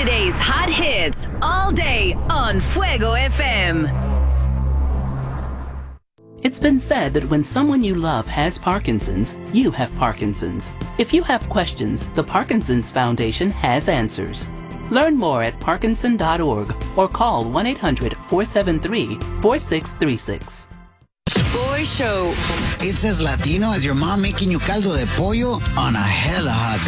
Today's hot hits all day on Fuego FM. It's been said that when someone you love has Parkinson's, you have Parkinson's. If you have questions, the Parkinson's Foundation has answers. Learn more at parkinson.org or call 1-800-473-4636. Boy Show. It's as Latino as your mom making you caldo de pollo on a hella hot day.